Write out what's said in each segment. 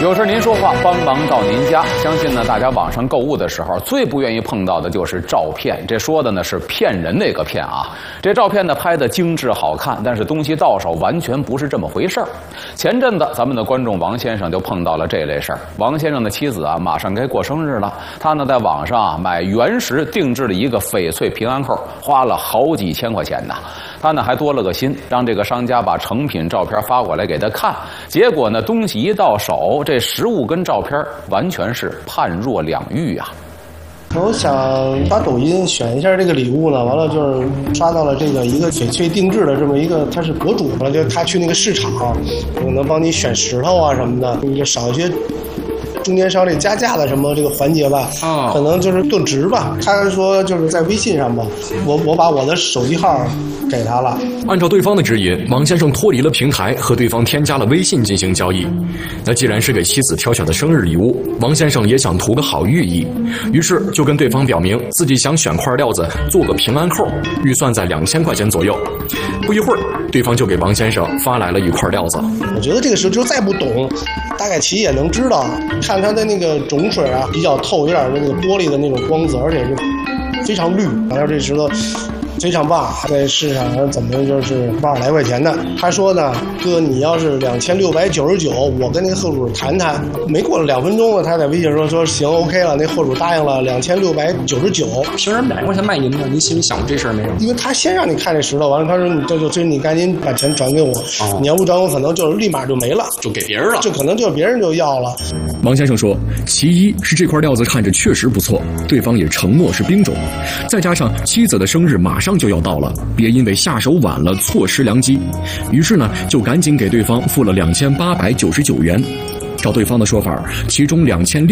有时您说话帮忙到您家，相信呢，大家网上购物的时候最不愿意碰到的就是照片。这说的呢是骗人那个骗啊。这照片呢拍的精致好看，但是东西到手完全不是这么回事儿。前阵子咱们的观众王先生就碰到了这类事儿。王先生的妻子啊马上该过生日了，他呢在网上买原石定制了一个翡翠平安扣，花了好几千块钱呢。他呢还多了个心，让这个商家把成品照片发过来给他看。结果呢东西一到手，这实物跟照片完全是判若两域啊！ 我想把抖音选一下这个礼物呢，完了就是刷到了这个一个翡翠定制的这么一个，他是博主嘛，就他去那个市场，能帮你选石头啊什么的，就少一些中间商这加价的什么这个环节吧，可能就是更值吧。他说就是在微信上吧，我把我的手机号给他了。 按照对方的指引，王先生脱离了平台，和对方添加了微信进行交易。那既然是给妻子挑选的生日礼物，王先生也想图个好寓意，于是就跟对方表明自己想选块料子做个平安扣，预算在2000块钱左右。不一会儿，对方就给王先生发来了一块料子。 我觉得这个时候就再不懂，大概其也能知道，看它的那个种水啊比较透，有点那个玻璃的那种光泽，而且是非常绿。然后这石头非常棒，在市场上怎么就是80来块钱的。他说呢，哥，你要是2699，我跟那个货主谈谈。没过了2分钟了，他在微信说行 OK 了，那货主答应了2699。 凭什么200块钱卖您呢？您心里想过这事儿没有？ 因为他先让你看这石头，完了他说你赶紧把钱转给我，你要不转我可能就立马就没了， 就给别人了， 就可能就别人就要了。 王先生说，其一是这块料子看着确实不错，对方也承诺是冰种，再加上妻子的生日马上就要到了，别因为下手晚了错失良机。于是呢，就赶紧给对方付了2899元。照对方的说法，其中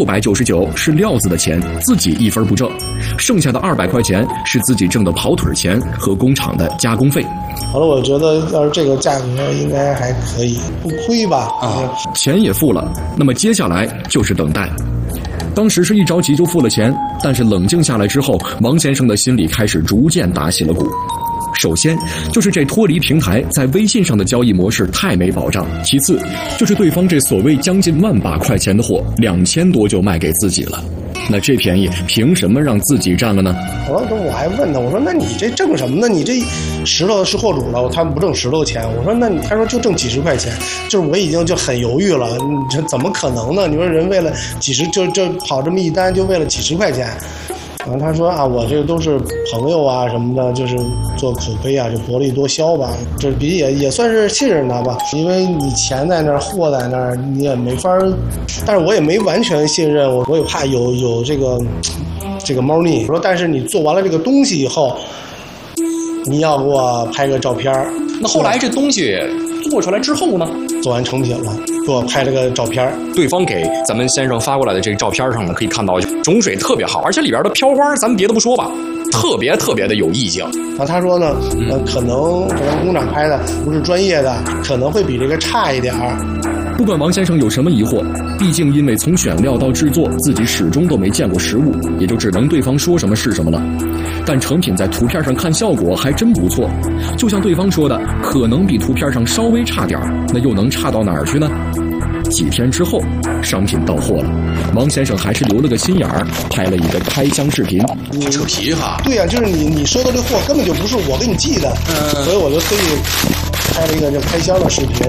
2699是料子的钱，自己一分不挣，剩下的200块钱是自己挣的跑腿钱和工厂的加工费。 好了，我觉得要是这个价格应该还可以，不亏吧？ 钱也付了，那么接下来就是等待。当时是一着急就付了钱，但是冷静下来之后，王先生的心里开始逐渐打起了鼓。首先就是这脱离平台在微信上的交易模式太没保障，其次就是对方这所谓将近1万把块钱的货2000多就卖给自己了，那这便宜凭什么让自己占了呢？ 我还问他，我说那你这挣什么呢？你这石头是货主了，他们不挣石头钱。我说那他说就挣几十块钱，就是我已经就很犹豫了，你这怎么可能呢？你说人为了几十就跑这么一单，就为了几十块钱。然后他说啊，我这个都是朋友啊什么的，就是做口碑啊，就薄利多销吧，这比也算是信任他吧，因为你钱在那儿，货在那儿，你也没法，但是我也没完全信任，我也怕有这个猫腻。我说，但是你做完了这个东西以后，你要给我拍个照片。 那后来这东西做出来之后呢？ 做完成品了，给我拍了个照片。 对方给咱们先生发过来的这个照片上呢，可以看到种水特别好，而且里边的飘花，咱们别的不说吧，特别的有意境。 然后他说呢，可能工厂拍的不是专业的，可能会比这个差一点儿。 不管王先生有什么疑惑，毕竟因为从选料到制作自己始终都没见过实物，也就只能对方说什么是什么了。但成品在图片上看效果还真不错，就像对方说的，可能比图片上稍微差点，那又能差到哪儿去呢？几天之后，商品到货了，王先生还是留了个心眼儿，拍了一个开箱视频。 扯皮哈？ 对呀，就是你收到这货根本就不是我给你寄的，所以我就特意拍了一个这开箱的视频。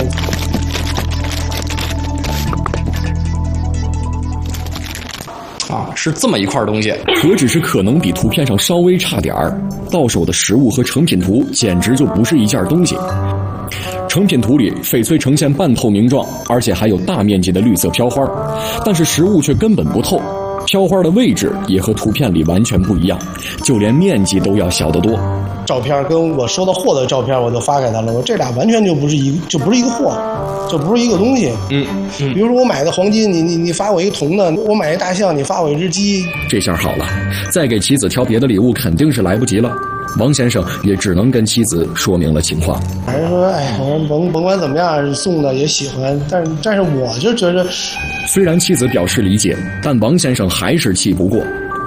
是这么一块东西， 何止是可能比图片上稍微差点儿，到手的实物和成品图简直就不是一件东西。成品图里翡翠呈现半透明状，而且还有大面积的绿色飘花，但是实物却根本不透，飘花的位置也和图片里完全不一样，就连面积都要小得多。 照片跟我收到货的照片我就发给他了，我这俩完全就不是一个货，就不是一个东西。比如说我买的黄金，你发我一个铜的，我买一大象，你发我一只鸡。 这下好了，再给妻子挑别的礼物肯定是来不及了。王先生也只能跟妻子说明了情况。 还是说，我说甭管怎么样，送的也喜欢，但是我就觉得， 虽然妻子表示理解，但王先生还是气不过。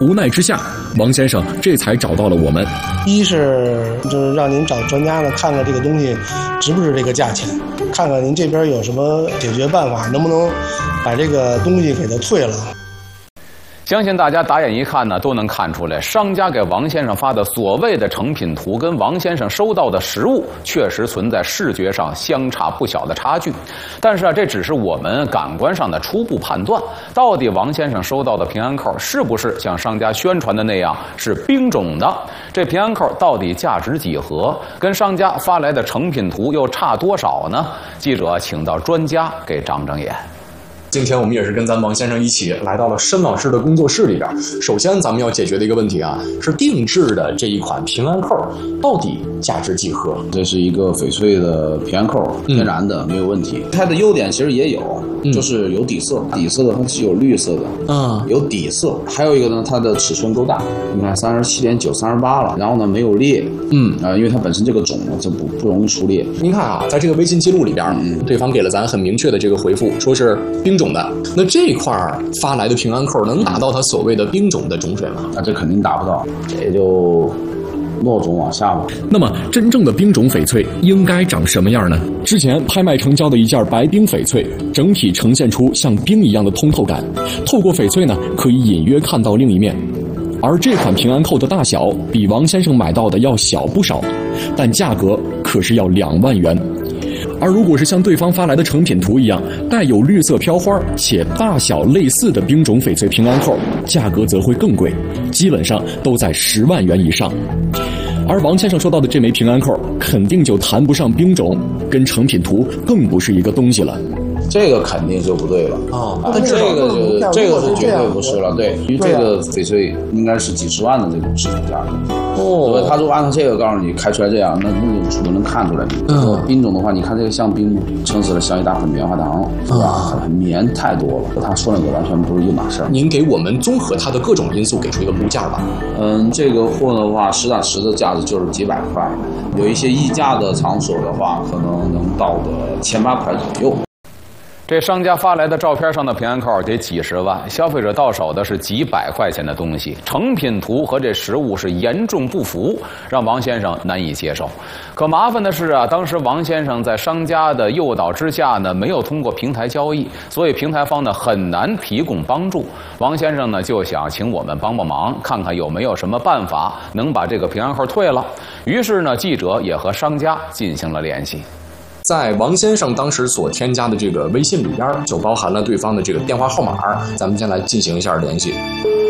无奈之下，王先生这才找到了我们。 一是就是让您找专家呢看看这个东西值不值这个价钱，看看您这边有什么解决办法，能不能把这个东西给它退了。 相信大家打眼一看呢，都能看出来，商家给王先生发的所谓的成品图，跟王先生收到的实物确实存在视觉上相差不小的差距。但是这只是我们感官上的初步判断，到底王先生收到的平安扣是不是像商家宣传的那样是冰种的？这平安扣到底价值几何？跟商家发来的成品图又差多少呢？记者请到专家给长长眼。 今天我们也是跟咱王先生一起来到了申老师的工作室里边。首先咱们要解决的一个问题啊，是定制的这一款平安扣到底价值几何？ 这是一个翡翠的平安扣，天然的，没有问题。它的优点其实也有，就是有底色，底色的它是有绿色的，有底色。还有一个呢，它的尺寸够大，你看37.9、38了，然后呢没有裂，因为它本身这个种呢就不容易出裂。 您看啊，在这个微信记录里边，对方给了咱很明确的这个回复，说是冰种的。那这块发来的平安扣能达到它所谓的冰种的种水吗？ 那这肯定达不到，也就落种往下吧。 那么真正的冰种翡翠应该长什么样呢？之前拍卖成交的一件白冰翡翠，整体呈现出像冰一样的通透感，透过翡翠呢，可以隐约看到另一面。而这款平安扣的大小比王先生买到的要小不少，但价格可是要2万元。而如果是像对方发来的成品图一样，带有绿色飘花且大小类似的冰种翡翠平安扣，价格则会更贵，基本上都在10万元以上。而王先生说到的这枚平安扣，肯定就谈不上冰种，跟成品图更不是一个东西了。 这个肯定就不对了这个是绝对不是了，对，因为这个翡翠应该是几十万的这种市场价格。对，他如果按照这个告诉你开出来这样，那就能看出来。冰种的话，你看这个像冰，撑死了像一大盆棉花糖，是吧？很绵太多了，他说那个完全不是一码事儿。 您给我们综合它的各种因素给出一个估价吧。 这个货的话，实打实的价值就是几百块，有一些溢价的场所的话，可能能到个1800块左右。 这商家发来的照片上的平安扣得几十万，消费者到手的是几百块钱的东西，成品图和这实物是严重不符，让王先生难以接受。可麻烦的是啊，当时王先生在商家的诱导之下呢，没有通过平台交易，所以平台方呢很难提供帮助。王先生呢就想请我们帮帮忙，看看有没有什么办法能把这个平安扣退了。于是呢，记者也和商家进行了联系。 在王先生当时所添加的这个微信里边，就包含了对方的这个电话号码，咱们先来进行一下联系。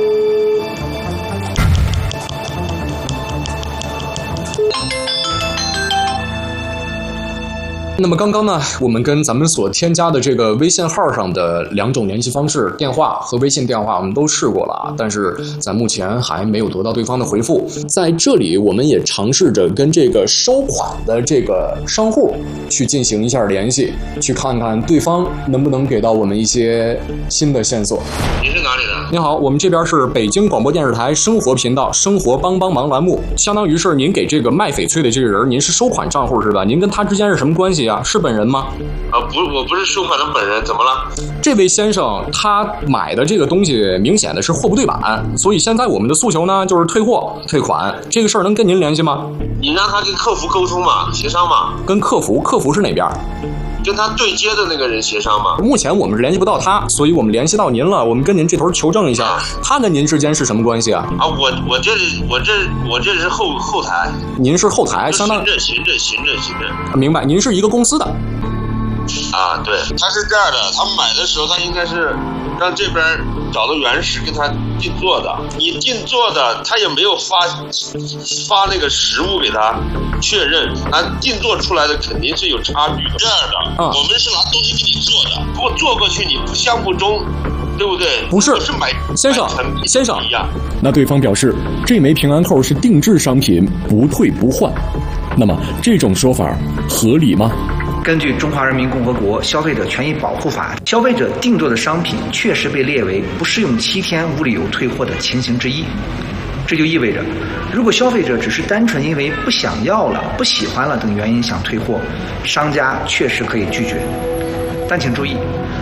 那么刚刚呢，我们跟咱们所添加的这个微信号上的2种联系方式，电话和微信电话，我们都试过了啊，但是咱目前还没有得到对方的回复。在这里，我们也尝试着跟这个收款的这个商户去进行一下联系，去看看对方能不能给到我们一些新的线索。 您是哪里的？ 您好，我们这边是北京广播电视台生活频道生活帮忙栏目，相当于是您给这个卖翡翠的这个人，您是收款账户是吧？您跟他之间是什么关系啊？是本人吗？ 我不是收款的本人，怎么了？ 这位先生他买的这个东西明显的是货不对版，所以现在我们的诉求呢就是退货退款，这个事儿能跟您联系吗？ 你让他跟客服沟通嘛，协商嘛。 跟客服是哪边？ 跟他对接的那个人协商嘛。 目前我们是联系不到他，所以我们联系到您了，我们跟您这头求证一下，他跟您之间是什么关系啊？ 我这是后台。 您是后台，相当行政。 明白，您是一个公司的。 啊，对，他是这样的，他买的时候他应该是让这边找到原石跟他定做的，你定做的他也没有发那个实物给他确认，那定做出来的肯定是有差距的。这样的，我们是拿东西给你做的，不过做过去你不相不中，对不对？ 不是，先生， 那对方表示这枚平安扣是定制商品，不退不换。那么这种说法合理吗？ 根据《中华人民共和国消费者权益保护法》，消费者定做的商品确实被列为不适用7天无理由退货的情形之一。这就意味着，如果消费者只是单纯因为不想要了、不喜欢了等原因想退货，商家确实可以拒绝。但请注意，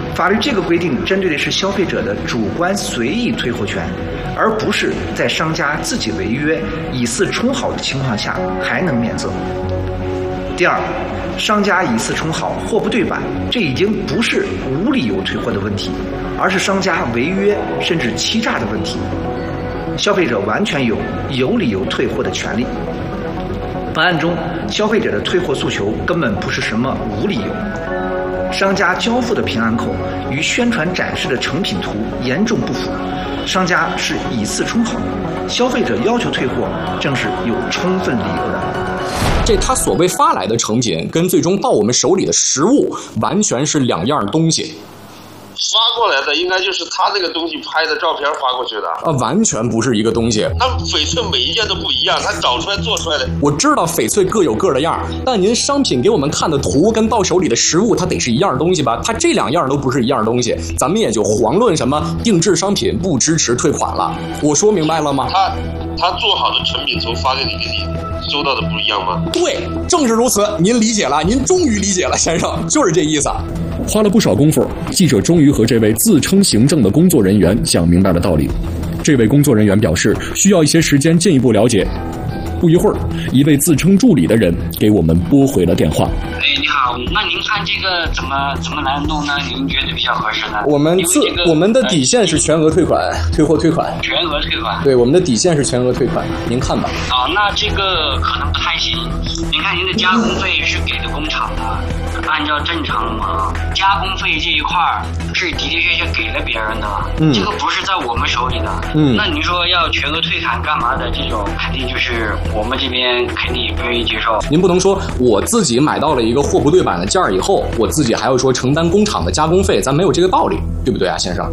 法律这个规定针对的是消费者的主观随意退货权，而不是在商家自己违约、以次充好的情况下还能免责。第二，商家以次充好、货不对版，这已经不是无理由退货的问题，而是商家违约甚至欺诈的问题。消费者完全有理由退货的权利。本案中，消费者的退货诉求根本不是什么无理由，商家交付的平安扣与宣传展示的成品图严重不符，商家是以次充好，消费者要求退货正是有充分理由的。 这他所谓发来的成品跟最终到我们手里的实物完全是两样东西。 发过来的应该就是他这个东西拍的照片发过去的完全不是一个东西。 那翡翠每一件都不一样，他找出来做出来的。 我知道翡翠各有各的样，但您商品给我们看的图跟到手里的实物，它得是一样东西吧？它这两样都不是一样东西，咱们也就遑论什么定制商品不支持退款了。我说明白了吗？ 他做好的成品图发给你收到的不一样吗？ 对，正是如此。您理解了，您终于理解了，先生，就是这意思。 花了不少功夫，记者终于和这位自称行政的工作人员讲明白了道理。这位工作人员表示，需要一些时间进一步了解。不一会儿，一位自称助理的人给我们拨回了电话。 你好，那您看这个怎么来弄呢？您觉得比较合适呢？ 我们的底线是全额退款，退货退款。 全额退款。 对，我们的底线是全额退款，您看吧。 那这个可能不太行。您看您的加工费是给的工厂的，按照正常嘛，加工费这一块是的的确确给了别人的，这个不是在我们手里的。那您说要全额退款干嘛的？这种肯定就是我们这边肯定也不愿意接受。您不能说我自己买到了一个货不对版的件儿以后，我自己还要说承担工厂的加工费，咱没有这个道理，对不对啊，先生？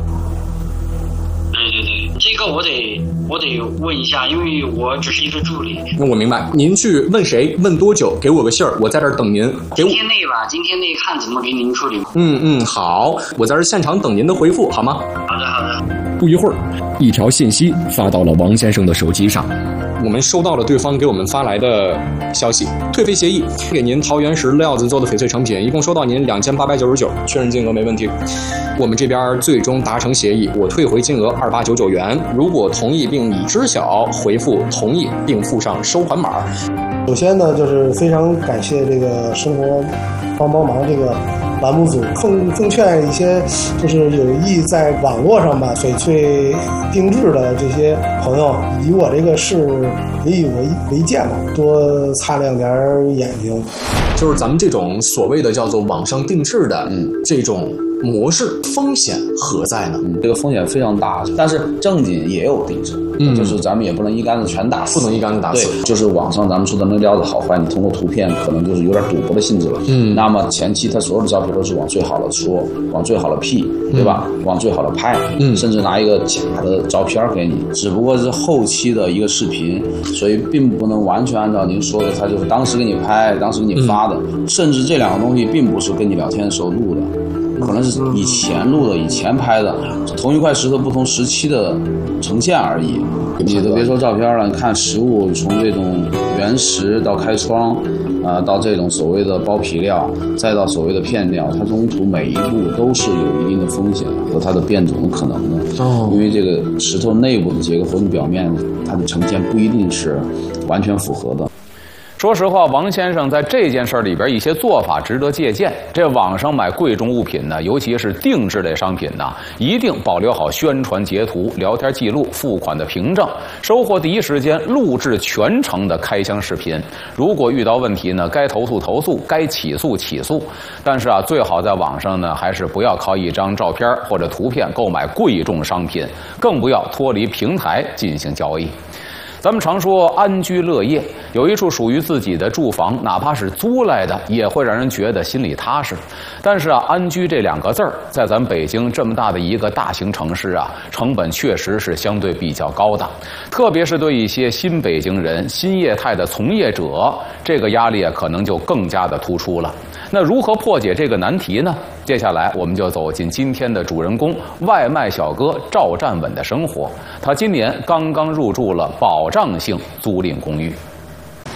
对，这个我得问一下，因为我只是一个助理。 那我明白，您去问谁，问多久，给我个信儿，我在这儿等您。 今天内吧，今天内看怎么给您处理。 好，我在这现场等您的回复，好吗？ 好的。 不一会儿，一条信息发到了王先生的手机上。 我们收到了对方给我们发来的消息，退费协议，给您桃园石料子做的翡翠成品，一共收到您2899，确认金额没问题。我们这边最终达成协议，我退回金额2899元，如果同意并已知晓，回复同意并附上收款码。 首先呢，就是非常感谢这个生活帮忙这个栏目组，奉劝一些就是有意在网络上把翡翠定制的这些朋友，以我这个事引以为鉴吧，多擦亮点眼睛。 就是咱们这种所谓的叫做网上定制的这种模式，风险何在呢？ 这个风险非常大，但是正经也有定制，就是咱们也不能一竿子全打死， 不能一竿子打死。 就是网上咱们说的那料子好坏，你通过图片可能就是有点赌博的性质了。那么前期他所有的照片都是往最好的说，往最好的 P， 对吧？往最好的拍，甚至拿一个假的照片给你，只不过是后期的一个视频，所以并不能完全按照您说的，他就是当时给你拍，当时给你发的，甚至这两个东西并不是跟你聊天的时候录的。可能是以前录的、以前拍的，同一块石头不同时期的呈现而已。你都别说照片了，你看实物，从这种原石到开窗，到这种所谓的包皮料，再到所谓的片料，它中途每一步都是有一定的风险和它的变种的可能的。因为这个石头内部的结构和你表面它的呈现不一定是完全符合的。 说实话，王先生在这件事里边一些做法值得借鉴。这网上买贵重物品呢，尤其是定制类商品呢，一定保留好宣传截图、聊天记录、付款的凭证，收货第一时间录制全程的开箱视频。如果遇到问题呢，该投诉投诉，该起诉起诉。但是最好在网上呢，还是不要靠一张照片或者图片购买贵重商品，更不要脱离平台进行交易。咱们常说安居乐业，有一处属于自己的住房，哪怕是租来的，也会让人觉得心里踏实。但是安居这两个字儿，在咱们北京这么大的一个大型城市成本确实是相对比较高的，特别是对一些新北京人、新业态的从业者，这个压力可能就更加的突出了。那如何破解这个难题呢？接下来我们就走进今天的主人公外卖小哥赵占稳的生活。他今年刚刚入住了保障性租赁公寓。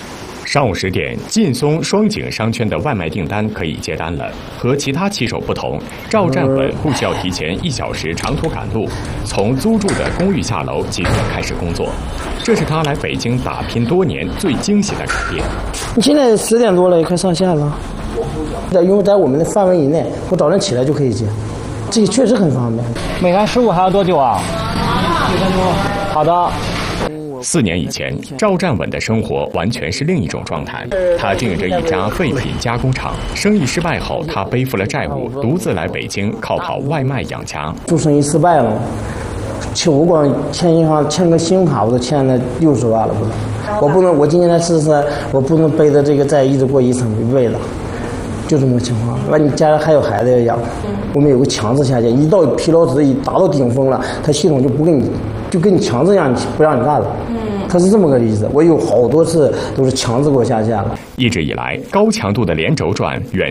上午10点，劲松双井商圈的外卖订单可以接单了。和其他骑手不同，赵占稳不需要提前1小时长途赶路，从租住的公寓下楼即可开始工作。这是他来北京打拼多年最惊喜的改变。 你现在10点多了，也快上线了。因为在我们的范围以内，我早晨起来就可以接，这确实很方便。 每单15还要多久啊？10分钟。好的。 4年以前，赵占稳的生活完全是另一种状态。他经营着一家废品加工厂，生意失败后，他背负了债务，独自来北京靠跑外卖养家。 做生意失败了，我光欠银行欠个信用卡，我都欠了60万了，不是？我不能，我今年才44，我不能背着这个债一直过一生一辈子，就这么个情况。完，你家里还有孩子要养，我们有个强制下线，一到疲劳值一达到顶峰了，他系统就不给你。就跟你强制让你不让你干了，他是这么个例子。我有好多次都是强制给我下线了。 一直以来，高强度的连轴转远